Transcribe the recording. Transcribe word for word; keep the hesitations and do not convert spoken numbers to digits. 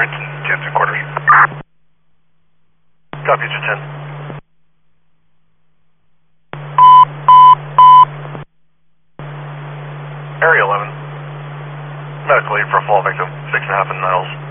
Trenton, Jensen quarters. Copy, Jensen. Area eleven. Medical aid for a fall victim, six and a half in Niles.